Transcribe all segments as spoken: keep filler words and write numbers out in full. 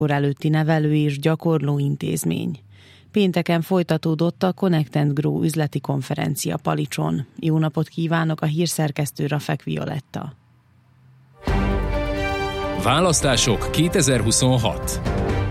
előtti nevelő és gyakorló intézmény. Pénteken folytatódott a Connect and Grow üzleti konferencia Palicson. Jó napot kívánok, a hírszerkesztő Rafek Violetta. Választások kétezer-huszonhat.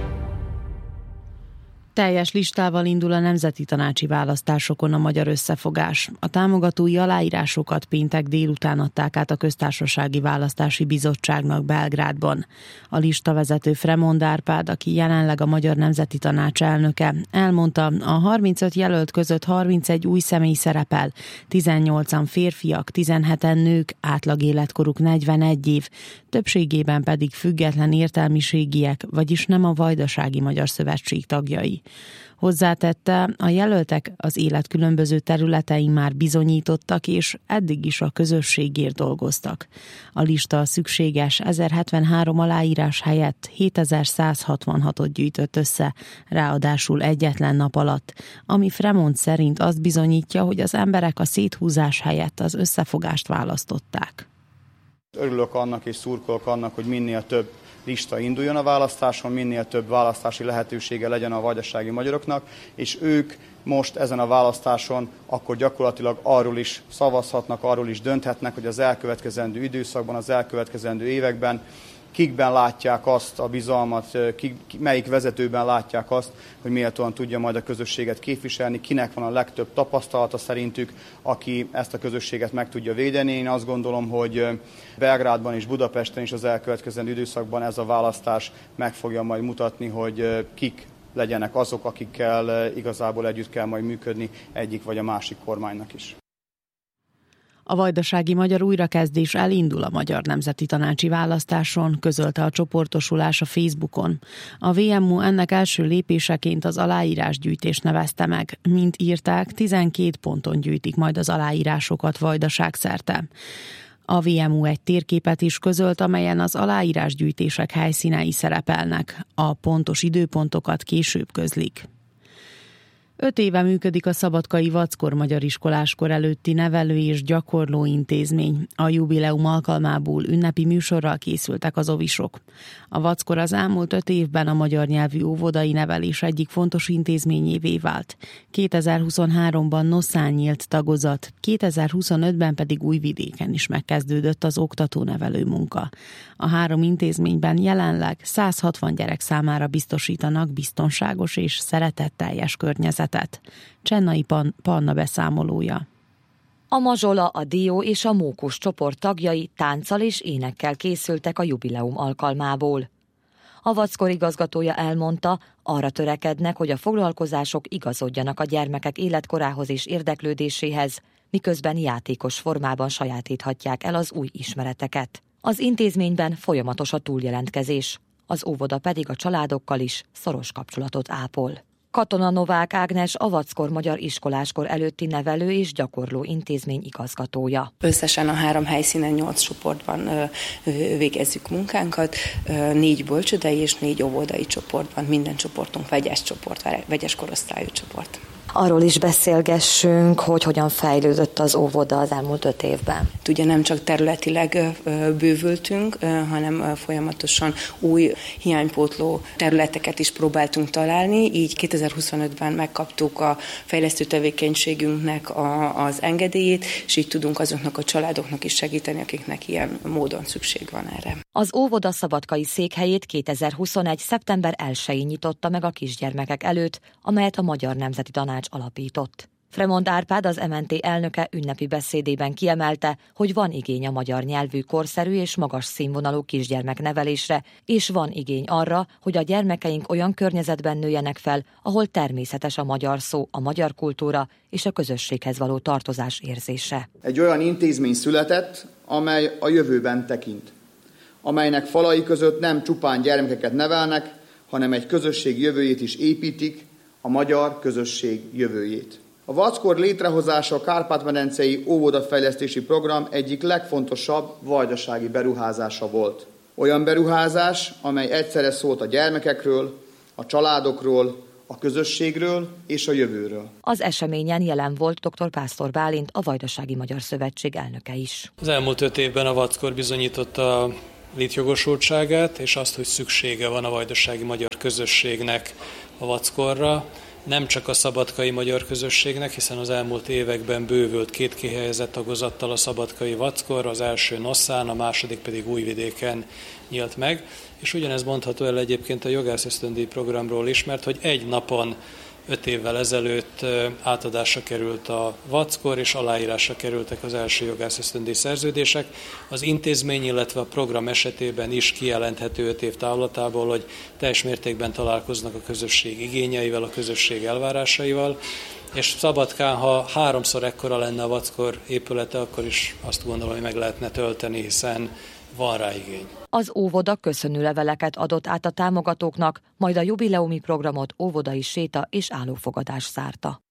Teljes listával indul a nemzeti tanácsi választásokon a Magyar Összefogás. A támogatói aláírásokat péntek délután adták át a Köztársasági Választási Bizottságnak Belgrádban. A listavezető Fremond Árpád, aki jelenleg a Magyar Nemzeti Tanács elnöke, elmondta, a harmincöt jelölt között harmincegy új személy szerepel, tizennyolcan férfiak, tizenheten nők, átlag életkoruk negyvenegy év, többségében pedig független értelmiségiek, vagyis nem a Vajdasági Magyar Szövetség tagjai. Hozzátette, a jelöltek az élet különböző területein már bizonyítottak, és eddig is a közösségért dolgoztak. A lista szükséges ezerhetvenhárom aláírás helyett hétezer-százhatvanhatot gyűjtött össze, ráadásul egyetlen nap alatt, ami Fremond szerint azt bizonyítja, hogy az emberek a széthúzás helyett az összefogást választották. Örülök annak és szurkolok annak, hogy minél több lista induljon a választáson, minél több választási lehetősége legyen a vajdasági magyaroknak, és ők most ezen a választáson akkor gyakorlatilag arról is szavazhatnak, arról is dönthetnek, hogy az elkövetkezendő időszakban, az elkövetkezendő években kikben látják azt a bizalmat, kik, melyik vezetőben látják azt, hogy méltóan tudja majd a közösséget képviselni, kinek van a legtöbb tapasztalata szerintük, aki ezt a közösséget meg tudja védeni. Én azt gondolom, hogy Belgrádban és Budapesten is az elkövetkezendő időszakban ez a választás meg fogja majd mutatni, hogy kik legyenek azok, akikkel igazából együtt kell majd működni egyik vagy a másik kormánynak is. A vajdasági magyar újrakezdés elindul a Magyar Nemzeti Tanácsi Választáson, közölte a csoportosulás a Facebookon. A vé em u ennek első lépéseként az aláírásgyűjtést nevezte meg. Mint írták, tizenkét ponton gyűjtik majd az aláírásokat vajdaságszerte. A vé em u egy térképet is közölt, amelyen az aláírásgyűjtések helyszínei szerepelnek. A pontos időpontokat később közlik. Öt éve működik a szabadkai Vackor magyar iskoláskor előtti nevelő és gyakorló intézmény. A jubileum alkalmából ünnepi műsorral készültek az ovisok. A Vackor az elmúlt öt évben a magyar nyelvű óvodai nevelés egyik fontos intézményévé vált. kétezer-huszonháromban Noszán nyílt tagozat, kétezer-huszonötben pedig Újvidéken is megkezdődött az oktató-nevelő munka. A három intézményben jelenleg százhatvan gyerek számára biztosítanak biztonságos és szeretetteljes környezetet. Csennai Pan- Panna beszámolója. A Mazsola, a Dió és a Mókus csoport tagjai tánccal és énekkel készültek a jubileum alkalmából. A Vackor igazgatója elmondta, arra törekednek, hogy a foglalkozások igazodjanak a gyermekek életkorához és érdeklődéséhez, miközben játékos formában sajátíthatják el az új ismereteket. Az intézményben folyamatos a túljelentkezés, az óvoda pedig a családokkal is szoros kapcsolatot ápol. Katona Novák Ágnes, a Vackor magyar iskoláskor előtti nevelő és gyakorló intézmény igazgatója. Összesen a három helyszínen nyolc csoportban ö, ö, végezzük munkánkat, ö, négy bölcsődei és négy óvodai csoportban, minden csoportunk vegyes csoport, vegyes korosztályú csoport. Arról is beszélgessünk, hogy hogyan fejlődött az óvoda az elmúlt öt évben. Ugye nem csak területileg bővültünk, hanem folyamatosan új hiánypótló területeket is próbáltunk találni, így kétezer-huszonötben megkaptuk a fejlesztő tevékenységünknek a, az engedélyét, és így tudunk azoknak a családoknak is segíteni, akiknek ilyen módon szükség van erre. Az óvoda szabadkai székhelyét kétezer-huszonegy. szeptember elsején nyitotta meg a kisgyermekek előtt, amelyet a Magyar Nemzeti Tanács alapított. Fremond Árpád, az em en té elnöke ünnepi beszédében kiemelte, hogy van igény a magyar nyelvű, korszerű és magas színvonalú kisgyermeknevelésre, és van igény arra, hogy a gyermekeink olyan környezetben nőjenek fel, ahol természetes a magyar szó, a magyar kultúra és a közösséghez való tartozás érzése. Egy olyan intézmény született, amely a jövőben tekint, amelynek falai között nem csupán gyermekeket nevelnek, hanem egy közösség jövőjét is építik, a magyar közösség jövőjét. A Vackor létrehozása a Kárpát-medencei óvodafejlesztési program egyik legfontosabb vajdasági beruházása volt. Olyan beruházás, amely egyszerre szólt a gyermekekről, a családokról, a közösségről és a jövőről. Az eseményen jelen volt dr. Pásztor Bálint, a Vajdasági Magyar Szövetség elnöke is. Az elmúlt öt évben a Vackor bizonyította létjogosultságát, és azt, hogy szüksége van a vajdasági magyar közösségnek a vackorra, nem csak a szabadkai magyar közösségnek, hiszen az elmúlt években bővült két kihelyezett tagozattal a szabadkai vackor, az első Nosszán, a második pedig Újvidéken nyílt meg, és ugyanez mondható el egyébként a jogászösztöndíj programról is, mert hogy egy napon öt évvel ezelőtt átadásra került a vackor, és aláírásra kerültek az első jogászösztöndíj szerződések. Az intézmény, illetve a program esetében is kijelenthető öt év távlatából, hogy teljes mértékben találkoznak a közösség igényeivel, a közösség elvárásaival, és Szabadkán, ha háromszor ekkora lenne a vackor épülete, akkor is azt gondolom, hogy meg lehetne tölteni, hiszen van rá igény. Az óvoda köszönőleveleket adott át a támogatóknak, majd a jubileumi programot óvodai séta és állófogadás zárta.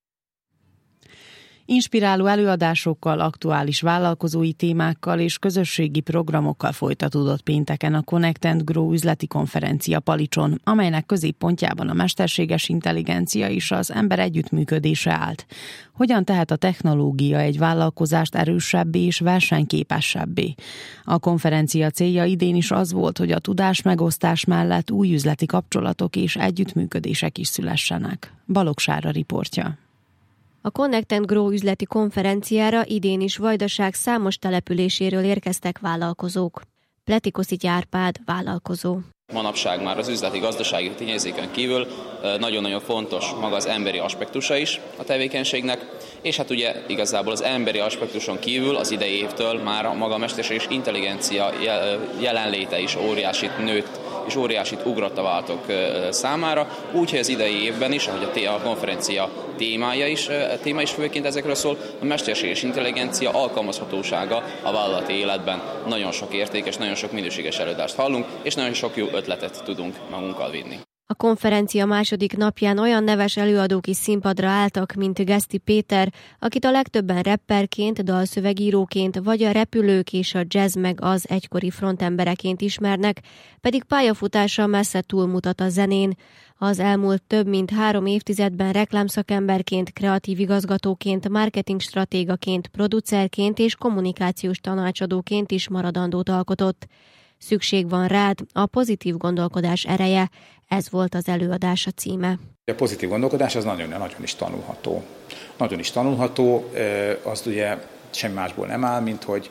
Inspiráló előadásokkal, aktuális vállalkozói témákkal és közösségi programokkal folytatódott pénteken a Connect and Grow üzleti konferencia Palicson, amelynek középpontjában a mesterséges intelligencia és az ember együttműködése állt. Hogyan tehet a technológia egy vállalkozást erősebbé és versenyképesebbé? A konferencia célja idén is az volt, hogy a tudás megosztás mellett új üzleti kapcsolatok és együttműködések is szülessenek. Balogh Sára riportja. A Connect and Grow üzleti konferenciára idén is Vajdaság számos településéről érkeztek vállalkozók. Pletikoszigy Árpád vállalkozó. Manapság már az üzleti gazdasági tényezőkön kívül nagyon-nagyon fontos maga az emberi aspektusa is a tevékenységnek, és hát ugye igazából az emberi aspektuson kívül az idei évtől már a maga mesterséges intelligencia jelenléte is óriásit nőtt, és óriásit ugrott a váltók számára, úgyhogy az idei évben is, ahogy a konferencia témája is, téma is főként ezekről szól, a mesterséges intelligencia alkalmazhatósága a vállalati életben. Nagyon sok értékes, nagyon sok minőséges előadást hallunk, és nagyon sok jó ötletet tudunk magunkkal vinni. A konferencia második napján olyan neves előadók is színpadra álltak, mint Geszti Péter, akit a legtöbben rapperként, dalszövegíróként, vagy a repülők és a jazz meg az egykori frontembereként ismernek, pedig pályafutása messze túlmutat a zenén. Az elmúlt több mint három évtizedben reklámszakemberként, kreatív igazgatóként, marketing stratégaként, producerként és kommunikációs tanácsadóként is maradandót alkotott. Szükség van rád, a pozitív gondolkodás ereje, ez volt az előadása címe. A pozitív gondolkodás az nagyon, nagyon is tanulható. Nagyon is tanulható, az ugye semmi másból nem áll, mint hogy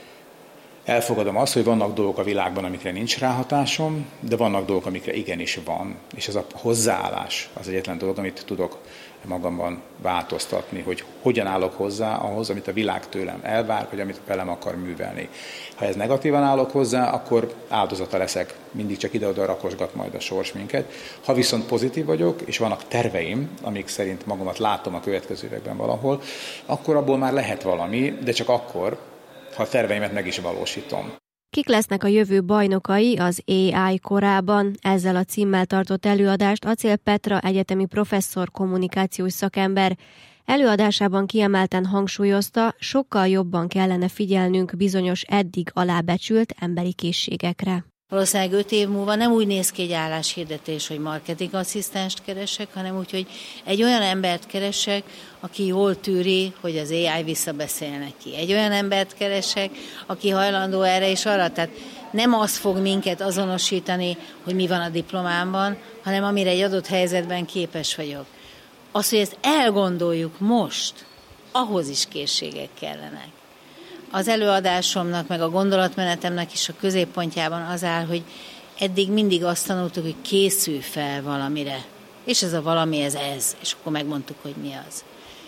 elfogadom azt, hogy vannak dolgok a világban, amikre nincs ráhatásom, de vannak dolgok, amikre igenis van. És ez a hozzáállás az egyetlen dolog, amit tudok magamban változtatni, hogy hogyan állok hozzá ahhoz, amit a világ tőlem elvár, vagy amit velem akar művelni. Ha ez negatívan állok hozzá, akkor áldozata leszek, mindig csak ide-oda rakosgat majd a sors minket. Ha viszont pozitív vagyok, és vannak terveim, amik szerint magamat látom a következő években valahol, akkor abból már lehet valami, de csak akkor, ha a terveimet meg is valósítom. Kik lesznek a jövő bajnokai az á i korában? Ezzel a címmel tartott előadást Acél Petra egyetemi professzor, kommunikációs szakember. Előadásában kiemelten hangsúlyozta, sokkal jobban kellene figyelnünk bizonyos eddig alábecsült emberi készségekre. Valószínűleg öt év múlva nem úgy néz ki egy álláshirdetés, hogy marketingasszisztenst keresek, hanem úgy, hogy egy olyan embert keresek, aki jól tűri, hogy az á i visszabeszél neki. Egy olyan embert keresek, aki hajlandó erre és arra. Tehát nem az fog minket azonosítani, hogy mi van a diplomámban, hanem amire egy adott helyzetben képes vagyok. Az, hogy ezt elgondoljuk most, ahhoz is készségek kellenek. Az előadásomnak, meg a gondolatmenetemnek is a középpontjában az áll, hogy eddig mindig azt tanultuk, hogy készülj fel valamire. És ez a valami, ez ez. És akkor megmondtuk, hogy mi az.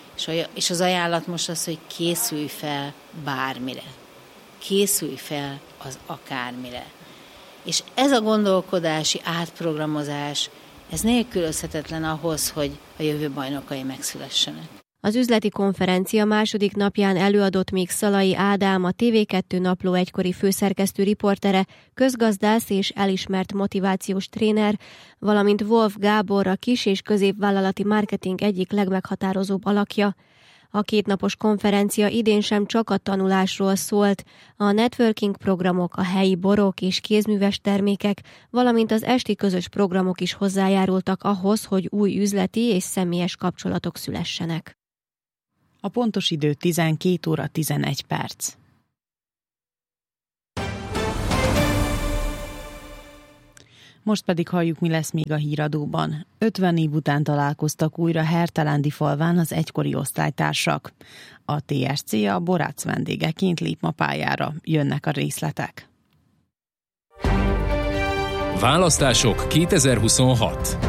És az ajánlat most az, hogy készülj fel bármire. Készülj fel az akármire. És ez a gondolkodási átprogramozás, ez nélkülözhetetlen ahhoz, hogy a jövő bajnokai megszülessenek. Az üzleti konferencia második napján előadott még Szalai Ádám, a té vé kettő napló egykori főszerkesztő riportere, közgazdász és elismert motivációs tréner, valamint Wolf Gábor, a kis- és középvállalati marketing egyik legmeghatározóbb alakja. A kétnapos konferencia idén sem csak a tanulásról szólt, a networking programok, a helyi borok és kézműves termékek, valamint az esti közös programok is hozzájárultak ahhoz, hogy új üzleti és személyes kapcsolatok szülessenek. A pontos idő tizenkét óra tizenegy perc. Most pedig halljuk, mi lesz még a híradóban. ötven év után találkoztak újra Hertelendy falván az egykori osztálytársak. A té es cé a Borácz vendégeként lép ma pályára. Jönnek a részletek. Választások kétezer-huszonhat.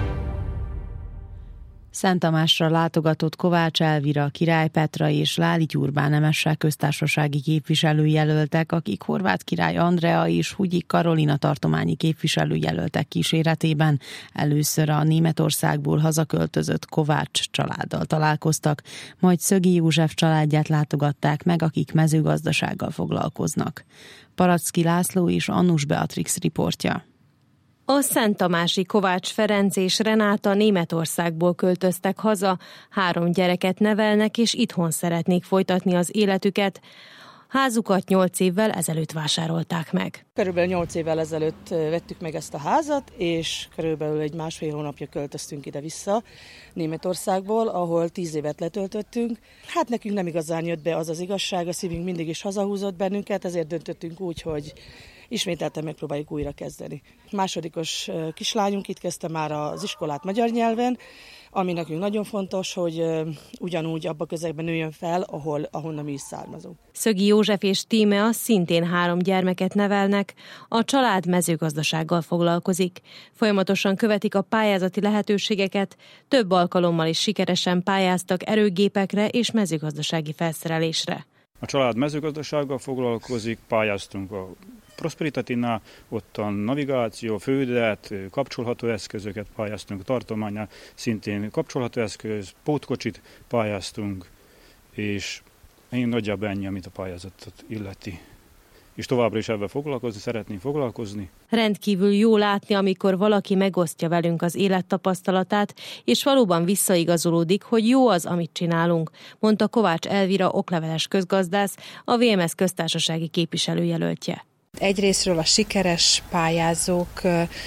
Szent Tamásra látogatott Kovács Elvira, Király Petra és Láli Gyurbán nemessel köztársasági képviselőjelöltek, akik Horváth Király Andrea és Hugyi Karolina tartományi képviselőjelöltek kíséretében először a Németországból hazaköltözött Kovács családdal találkoztak, majd Szögi József családját látogatták meg, akik mezőgazdasággal foglalkoznak. Paracki László és Annus Beatrix riportja. A Szent Tamási Kovács Ferenc és Renáta Németországból költöztek haza, három gyereket nevelnek és itthon szeretnék folytatni az életüket. Házukat nyolc évvel ezelőtt vásárolták meg. Körülbelül nyolc évvel ezelőtt vettük meg ezt a házat, és körülbelül egy másfél hónapja költöztünk ide-vissza Németországból, ahol tíz évet letöltöttünk. Hát nekünk nem igazán jött be az az igazság, a szívünk mindig is hazahúzott bennünket, ezért döntöttünk úgy, hogy ismételten megpróbáljuk újra kezdeni. Másodikos kislányunk itt kezdte már az iskolát magyar nyelven, ami nekünk nagyon fontos, hogy ugyanúgy abba közegben nőjön fel, ahol, ahonnan mi is származunk. Szögi József és Tímea szintén három gyermeket nevelnek, a család mezőgazdasággal foglalkozik. Folyamatosan követik a pályázati lehetőségeket, több alkalommal is sikeresen pályáztak erőgépekre és mezőgazdasági felszerelésre. A család mezőgazdasággal foglalkozik, pályáztunk a Prosperitatynál, ott a navigáció, fődet, kapcsolható eszközöket pályáztunk, a tartománynál szintén kapcsolható eszköz, pótkocsit pályáztunk, és én nagyjából ennyi, amit a pályázatot illeti. És továbbra is ebben foglalkozni, szeretnénk foglalkozni. Rendkívül jó látni, amikor valaki megosztja velünk az élettapasztalatát, és valóban visszaigazolódik, hogy jó az, amit csinálunk, mondta Kovács Elvira okleveles közgazdász, a vé em es köztársasági képviselőjelöltje. Egyrészről a sikeres pályázók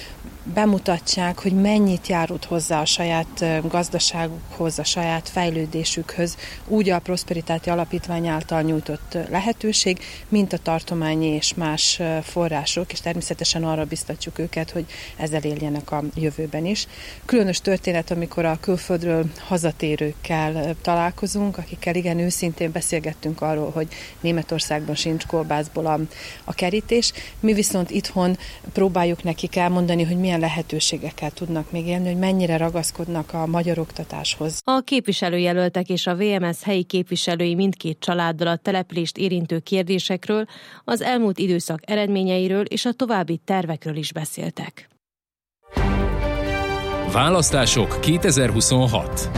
bemutatják, hogy mennyit járult hozzá a saját gazdaságukhoz, a saját fejlődésükhöz, úgy a Prosperitáti Alapítvány által nyújtott lehetőség, mint a tartományi és más források, és természetesen arra biztatjuk őket, hogy ezzel éljenek a jövőben is. Különös történet, amikor a külföldről hazatérőkkel találkozunk, akikkel igen őszintén beszélgettünk arról, hogy Németországban sincs kolbászból a, a kerítés. Mi viszont itthon próbáljuk nekik elmondani, hogy milyen lehetőségekkel tudnak még élni, hogy mennyire ragaszkodnak a magyar oktatáshoz. A képviselőjelöltek és a vé em es helyi képviselői mindkét családdal a települést érintő kérdésekről, az elmúlt időszak eredményeiről és a további tervekről is beszéltek. Választások kétezer-huszonhat.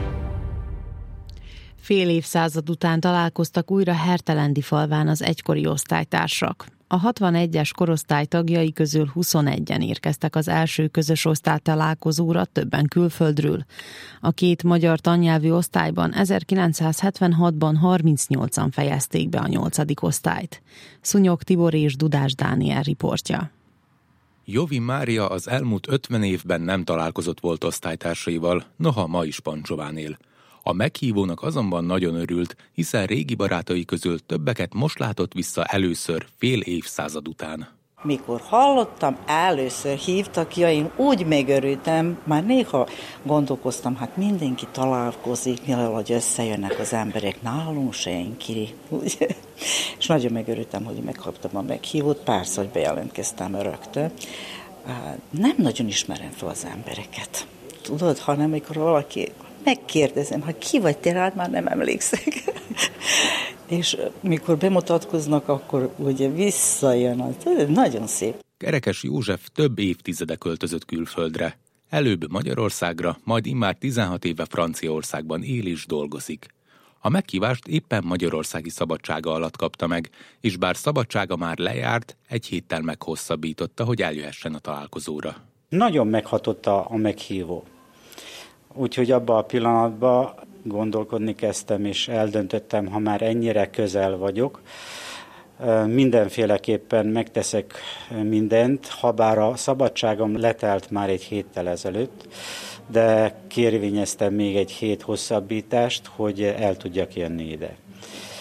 Fél évszázad után találkoztak újra Hertelendy falván az egykori osztálytársak. A hatvanegyes korosztály tagjai közül huszonegyen érkeztek az első közös osztálytalálkozóra, többen külföldről. A két magyar tannyelvű osztályban ezerkilencszázhetvenhatban harmincnyolcan fejezték be a nyolcadik osztályt. Szúnyog Tibor és Dudás Dániel riportja. Jovi Mária az elmúlt ötven évben nem találkozott volt osztálytársaival, noha ma is Pancsován él. A meghívónak azonban nagyon örült, hiszen régi barátai közül többeket most látott vissza először fél évszázad után. Mikor hallottam, először hívtak, ja, én úgy megörültem, már néha gondolkoztam, hát mindenki találkozik, hogy összejönnek az emberek, nálunk senki. És nagyon megörültem, hogy megkaptam a meghívót, persze, hogy bejelentkeztem rögtön. Nem nagyon ismerem fel az embereket. Tudod, hanem amikor valaki megkérdezem, hogy ki vagy te, rád már nem emlékszek. És mikor bemutatkoznak, akkor ugye visszajön, az nagyon szép. Kerekes József több évtizede költözött külföldre. Előbb Magyarországra, majd immár tizenhat éve Franciaországban él és dolgozik. A meghívást éppen magyarországi szabadsága alatt kapta meg, és bár szabadsága már lejárt, egy héttel meghosszabbította, hogy eljöhessen a találkozóra. Nagyon meghatott a, a meghívó. Úgyhogy abban a pillanatban gondolkodni kezdtem, és eldöntöttem, ha már ennyire közel vagyok, mindenféleképpen megteszek mindent, habár a szabadságom letelt már egy héttel ezelőtt, de kérvényeztem még egy hét hosszabbítást, hogy el tudjak jönni ide.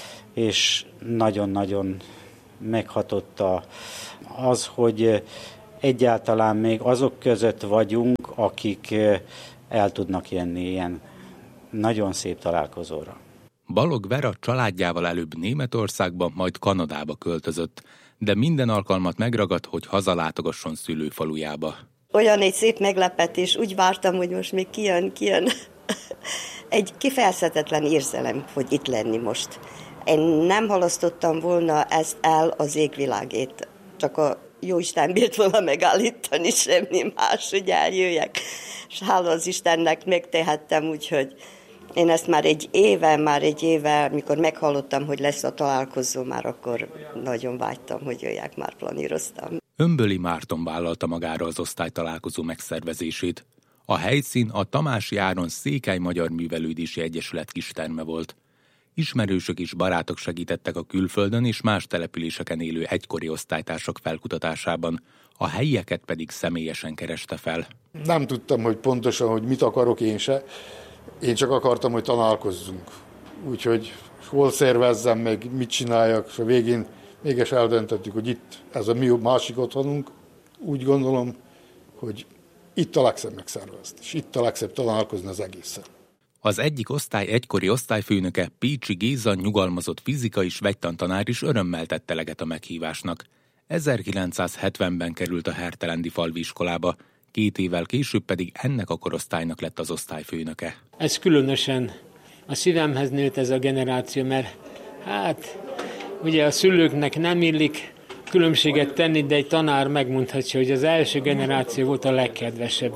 És nagyon-nagyon meghatott az, hogy egyáltalán még azok között vagyunk, akik el tudnak jönni ilyen nagyon szép találkozóra. Balog Vera családjával előbb Németországba, majd Kanadába költözött, de minden alkalmat megragad, hogy hazalátogasson szülőfalujába. Olyan egy szép meglepetés, úgy vártam, hogy most még kijön, kijön. Egy kifejezhetetlen érzelem, hogy itt lenni most. Én nem halasztottam volna ezt el az égvilágét, csak a Jóisten bírt volna megállítani, semmi más, hogy eljöjjek. És hála az Istennek megtehettem, úgyhogy én ezt már egy éve, már egy éve, mikor meghallottam, hogy lesz a találkozó, már akkor nagyon vágytam, hogy jöjjek, már planíroztam. Ömböli Márton vállalta magára az osztálytalálkozó megszervezését. A helyszín a Tamási Áron Székely Magyar Művelődési Egyesület kisterme volt. Ismerősök és barátok segítettek a külföldön és más településeken élő egykori osztálytársak felkutatásában, a helyieket pedig személyesen kereste fel. Nem tudtam, hogy pontosan, hogy mit akarok én se. Én csak akartam, hogy találkozzunk. Úgyhogy hol szervezzem meg, mit csináljak, és a végén mégis eldöntöttük, hogy itt, ez a mi másik otthonunk. Úgy gondolom, hogy itt a legszebb megszervezni, és itt a legszebb találkozni az egészen. Az egyik osztály egykori osztályfőnöke, Pécsi Géza, nyugalmazott fizika és vegytantanár is örömmel tette eleget a meghívásnak. ezerkilencszázhetvenben került a Hertelendi falvi iskolába, két évvel később pedig ennek a korosztálynak lett az osztályfőnöke. Ez különösen a szívemhez nőtt ez a generáció, mert hát ugye a szülőknek nem illik különbséget tenni, de egy tanár megmondhatja, hogy az első generáció volt a legkedvesebb.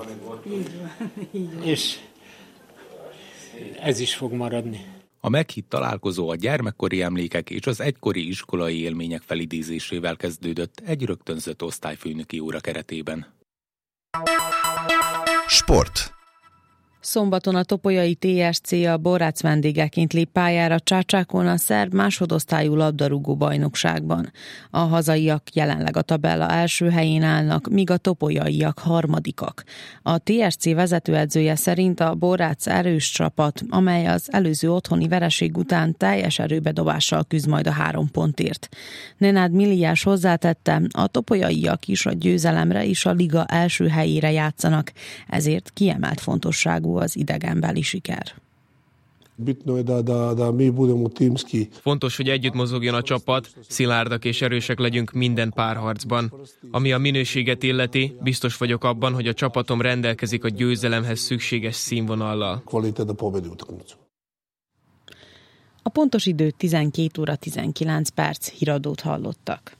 És ez is fog maradni. A meghitt találkozó a gyermekkori emlékek és az egykori iskolai élmények felidézésével kezdődött egy rögtönzött osztályfőnöki óra keretében. Sport. Szombaton a topolyai té es cé a Borrác vendégeként lép pályára Csácsákon a szerb másodosztályú labdarúgó bajnokságban. A hazaiak jelenleg a tabella első helyén állnak, míg a topolyaiak harmadikak. A té es cé vezetőedzője szerint a Borrác erős csapat, amely az előző otthoni vereség után teljes erőbedobással küzd majd a három pontért. Nenád Milliás hozzátette, a topolyaiak is a győzelemre és a liga első helyére játszanak, ezért kiemelt fontosságú az idegenbeli siker. Fontos, hogy együtt mozogjon a csapat, szilárdak és erősek legyünk minden párharcban. Ami a minőséget illeti, biztos vagyok abban, hogy a csapatom rendelkezik a győzelemhez szükséges színvonallal. A pontos idő tizenkét óra tizenkilenc perc, híradót hallottak.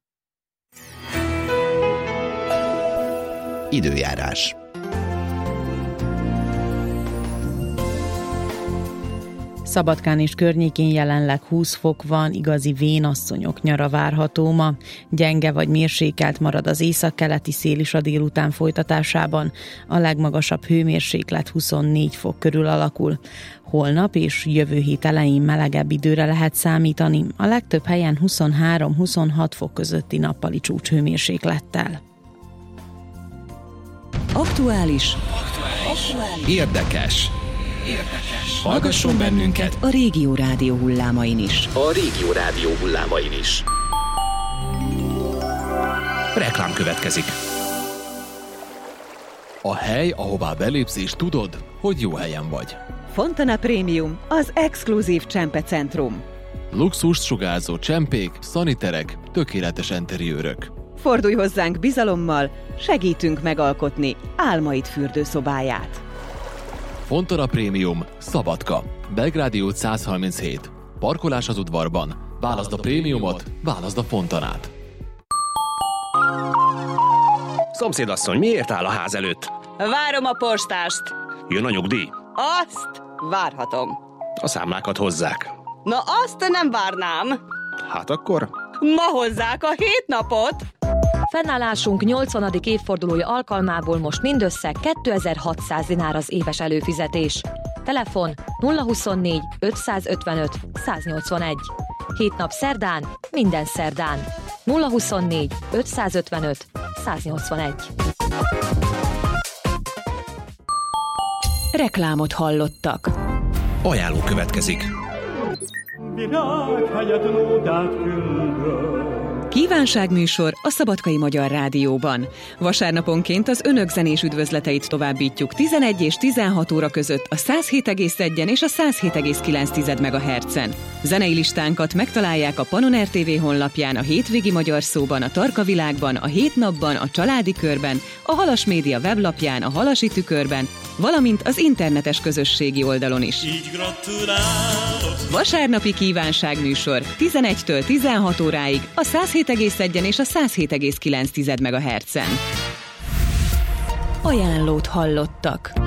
Időjárás. Szabadkán és környékén jelenleg húsz fok van, igazi vénasszonyok nyara várható ma. Gyenge vagy mérsékelt marad az északkeleti szél is a délután folytatásában. A legmagasabb hőmérséklet huszonnégy fok körül alakul. Holnap és jövő hét elején melegebb időre lehet számítani, a legtöbb helyen huszonhárom-huszonhat fok közötti nappali csúcshőmérséklettel. Aktuális. Érdekes. Hallgasson bennünket a Régió Rádió hullámain is. A Régió Rádió hullámain is. Reklám következik. A hely, ahová belépsz és tudod, hogy jó helyen vagy. Fontana Prémium, az exkluzív csempecentrum. Luxust sugárzó csempék, szaniterek, tökéletes enteriőrök. Fordulj hozzánk bizalommal, segítünk megalkotni álmaid fürdőszobáját. Fontana Prémium, Szabadka, Belgrádi út száz harminchét. Parkolás az udvarban. Válaszd a prémiumot, válaszd a Fontanát. Szomszédasszony, miért áll a ház előtt? Várom a postást. Jön a nyugdíj? Azt várhatom. A számlákat hozzák. Na azt nem várnám. Hát akkor? Ma hozzák a hét napot. Fennállásunk nyolcvanadik évfordulója alkalmából most mindössze kétezer-hatszáz dinár az éves előfizetés. Telefon nulla huszonnégy ötszázötvenöt száznyolcvanegy. Hét nap szerdán, minden szerdán. nulla huszonnégy ötszázötvenöt száznyolcvanegy. Reklámot hallottak. Ajánló következik. Kívánságműsor a Szabadkai Magyar Rádióban. Vasárnaponként az önök zenés üdvözleteit továbbítjuk tizenegy és tizenhat óra között a száz hét egész egy és a száz hét egész kilenc megahertzen. Zenei listánkat megtalálják a Panon er té vé honlapján, a Hétvégi Magyar Szóban, a Tarka Világban, a Hét Napban, a Családi Körben, a Halas Média weblapján, a Halasi Tükörben, valamint az internetes közösségi oldalon is. Így gratulálok! Vasárnapi kívánságműsor tizenegytől tizenhat óráig a száz hét egész egy és a száz hét egész kilenc megahertzen. Ajánlót hallottak.